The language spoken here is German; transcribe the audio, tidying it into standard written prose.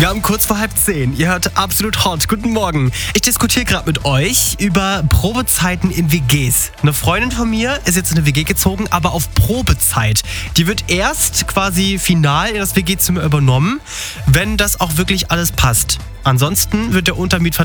Wir haben kurz vor 9:30. Ihr hört Absolut Hot. Guten Morgen. Ich diskutiere gerade mit euch über Probezeiten in WGs. Eine Freundin von mir ist jetzt in eine WG gezogen, aber auf Probezeit. Die wird erst quasi final in das WG-Zimmer übernommen, wenn das auch wirklich alles passt. Ansonsten wird der Untermietvertrag